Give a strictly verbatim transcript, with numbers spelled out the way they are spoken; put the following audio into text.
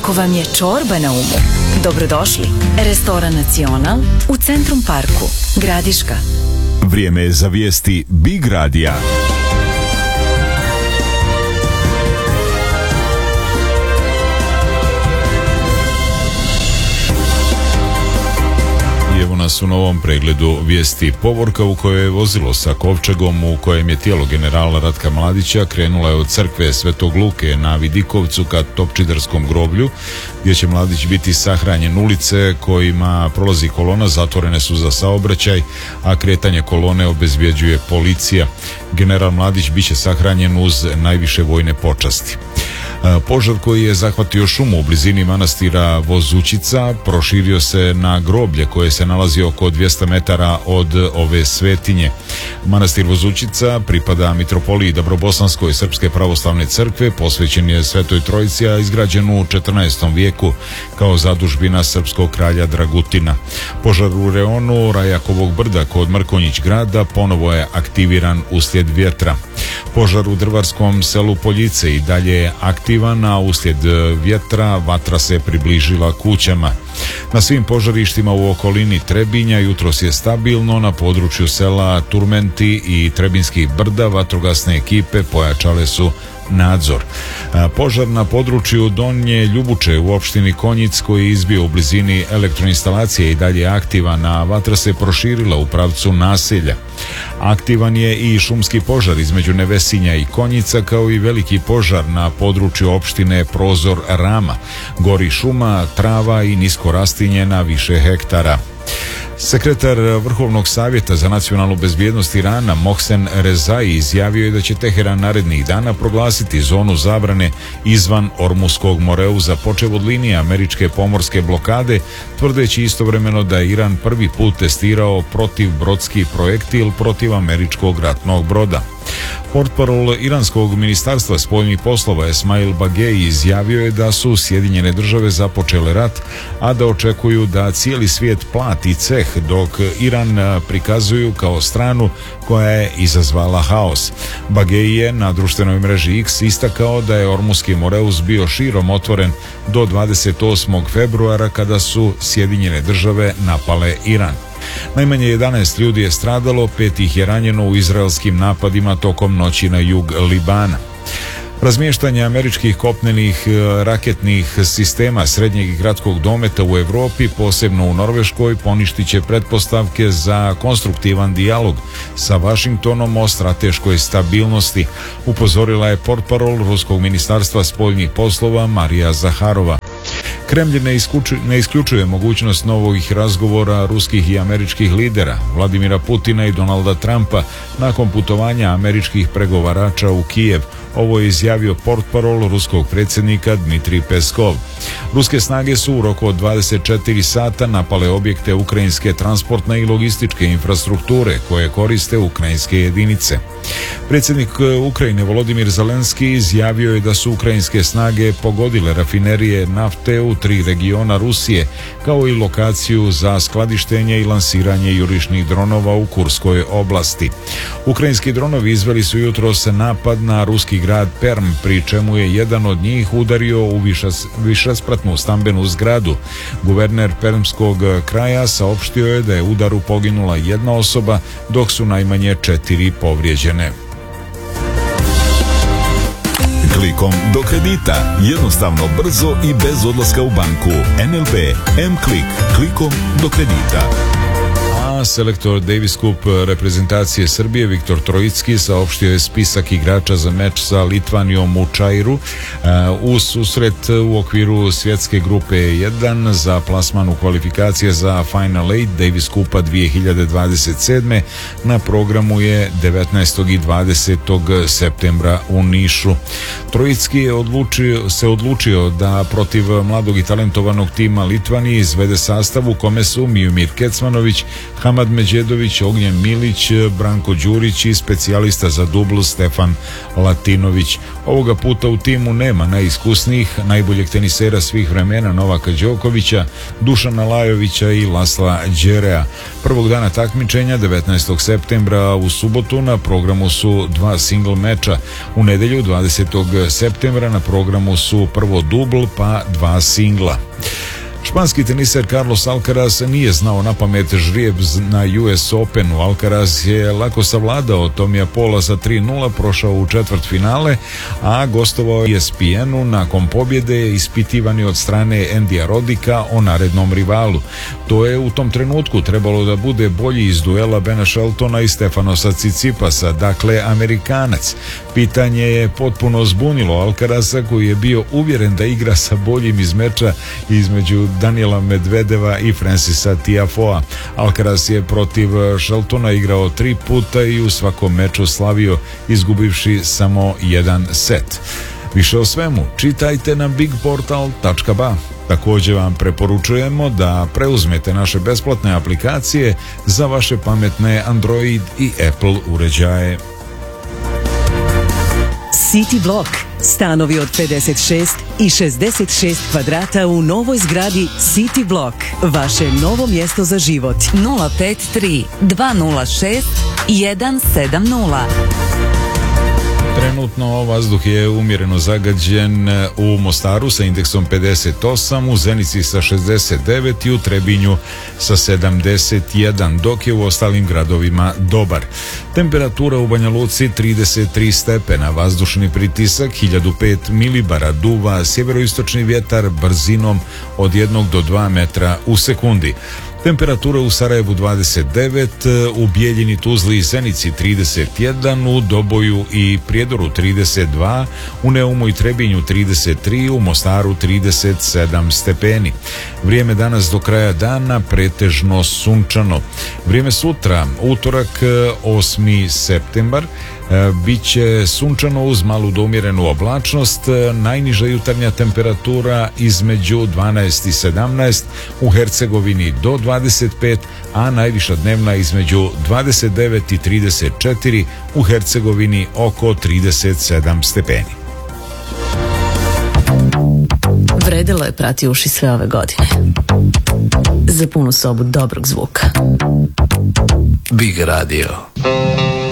Ako vam je čorba na umu, dobrodošli. Restoran Nacional u Centrum Parku, Gradiška. Vrijeme je za vijesti Big Radija. Evo nas u novom pregledu vijesti. Povorka u kojoj je vozilo sa kovčegom u kojem je tijelo generala Ratka Mladića krenula je od crkve Svetog Luke na Vidikovcu ka Topčiderskom groblju, gdje će Mladić biti sahranjen. Ulice kojima prolazi kolona zatvorene su za saobraćaj, a kretanje kolone obezbjeđuje policija. General Mladić biće sahranjen uz najviše vojne počasti. Požar koji je zahvatio šumu u blizini manastira Vozućica proširio se na groblje koje se nalazi oko dvjesto metara od ove svetinje. Manastir Vozućica pripada mitropoliji Dabrobosanskoj Srpske pravoslavne crkve, posvećen je Svetoj Trojici, a izgrađen u četrnaestom vijeku kao zadužbina srpskog kralja Dragutina. Požar u reonu Rajakovog brda kod Mrkonjić grada ponovo je aktiviran uslijed vjetra. Požar u drvarskom selu Poljice i dalje je aktivan, a uslijed vjetra vatra se približila kućama. Na svim požarištima u okolini Trebinja jutros je stabilno. Na području sela Turmenti i Trebinskih brda vatrogasne ekipe pojačale su nadzor. Požar na području Donje Ljubuče u opštini Konjic koji je izbio u blizini elektroinstalacije i dalje aktivan, a vatra se proširila u pravcu naselja. Aktivan je i šumski požar između Nevesinja i Konjica, kao i veliki požar na području opštine Prozor Rama. Gori šuma, trava i nisko rastinje na više hektara. Sekretar Vrhovnog savjeta za nacionalnu bezbjednost Irana Mohsen Rezai izjavio je da će Teheran narednih dana proglasiti zonu zabrane izvan Ormuskog moreuza, počev od linije američke pomorske blokade, tvrdeći istovremeno da je Iran prvi put testirao protivbrodski projektil protiv američkog ratnog broda. Portparol iranskog ministarstva spoljnih poslova Esmail Bagei izjavio je da su Sjedinjene države započele rat, a da očekuju da cijeli svijet plati ceh, dok Iran prikazuju kao stranu koja je izazvala haos. Bagei je na društvenoj mreži X istakao da je Ormuski moreuz bio širom otvoren do dvadeset osmog februara kada su Sjedinjene države napale Iran. Najmanje jedanaest ljudi je stradalo, pet ih je ranjeno u izraelskim napadima tokom noći na jug Libana. Razmještanje američkih kopnenih raketnih sistema srednjeg i kratkog dometa u Europi, posebno u Norveškoj, poništit će pretpostavke za konstruktivan dijalog sa Vašingtonom o strateškoj stabilnosti, upozorila je portparol Ruskog ministarstva spoljnih poslova Marija Zaharova. Kremlj ne, iskuču, ne isključuje mogućnost novih razgovora ruskih i američkih lidera, Vladimira Putina i Donalda Trumpa, nakon putovanja američkih pregovarača u Kijev. Ovo je izjavio portparol ruskog predsjednika Dmitrij Peskov. Ruske snage su u roku od dvadeset četiri sata napale objekte ukrajinske transportne i logističke infrastrukture koje koriste ukrajinske jedinice. Predsjednik Ukrajine Volodimir Zelenski izjavio je da su ukrajinske snage pogodile rafinerije nafte u tri regiona Rusije, kao i lokaciju za skladištenje i lansiranje jurišnih dronova u Kurskoj oblasti. Ukrajinski dronovi izveli su jutros napad na ruski grad Perm, pri čemu je jedan od njih udario u višas, višespratnu stambenu zgradu. Guverner Permskog kraja saopštio je da je u udaru poginula jedna osoba, dok su najmanje četiri povrijeđene. Klikom do kredita. Jednostavno, brzo i bez odlaska u banku. N L B M-Klik. Klikom do kredita. Selektor Davis Cup reprezentacije Srbije Viktor Trojicki saopštio je spisak igrača za meč sa Litvanijom u Čairu u susret u okviru svjetske grupe jedan za plasman u kvalifikacije za Final Eight Davis Cupa dvije hiljade dvadeset sedme. Na programu je devetnaestog i dvadesetog septembra u Nišu. Trojicki je odlučio, se odlučio da protiv mladog i talentovanog tima Litvanije izvede sastav u kome su Miomir Kecmanović, Hamad Međedović, Ognjen Milić, Branko Đurić i specijalista za dubl Stefan Latinović. Ovoga puta u timu nema najiskusnijih, najboljeg tenisera svih vremena Novaka Đokovića, Dušana Lajovića i Lasla Đerea. Prvog dana takmičenja, devetnaestog septembra u subotu, na programu su dva single meča. U nedelju, dvadesetog septembra, na programu su prvo dubl pa dva singla. Španski teniser Carlos Alcaraz nije znao napamet žrijeb na U S Openu. Alcaraz je lako savladao Tomija Paula sa tri nula, prošao u četvrtfinale, a gostovao je E S P N-u. Nakon pobjede ispitivani od strane Endija Rodika o narednom rivalu. To je u tom trenutku trebalo da bude bolji iz duela Bena Sheltona i Stefanosa Cicipasa, dakle Amerikanac. Pitanje je potpuno zbunilo Alcaraza, koji je bio uvjeren da igra sa boljim iz meča između Daniela Medvedeva i Francisa Tiafoea. Alcaraz je protiv Sheltona igrao tri puta i u svakom meču slavio, izgubivši samo jedan set. Više o svemu čitajte na big portal tačka b a. Također vam preporučujemo da preuzmete naše besplatne aplikacije za vaše pametne Android i Apple uređaje. City Block. Stanovi od pedeset šest i šezdeset šest kvadrata u novoj zgradi City Block. Vaše novo mjesto za život. nula pet tri dva nula šest jedan sedam nula. Trenutno vazduh je umjereno zagađen u Mostaru sa indeksom pedeset osam, u Zenici sa šezdeset devet i u Trebinju sa sedamdeset jedan, dok je u ostalim gradovima dobar. Temperatura u Banja Luci trideset tri stepena, vazdušni pritisak hiljadu pet milibara, duva sjeveroistočni vjetar brzinom od jednog do dva metra u sekundi. Temperatura u Sarajevu dvadeset devet, u Bijeljini, Tuzli i Zenici trideset jedan, u Doboju i Prijedoru trideset dva, u Neumu i Trebinju trideset tri, u Mostaru trideset sedam stepeni. Vrijeme danas do kraja dana pretežno sunčano. Vrijeme sutra, utorak osmi septembar, biće sunčano uz malu do umjerenu oblačnost, najniža jutarnja temperatura između dvanaest i sedamnaest, u Hercegovini do dvadeset pet, a najviša dnevna između dvadeset devet i trideset četiri, u Hercegovini oko trideset sedam stepeni. Vredilo je prati uši sve ove godine. Za punu sobu dobrog zvuka. Big Radio.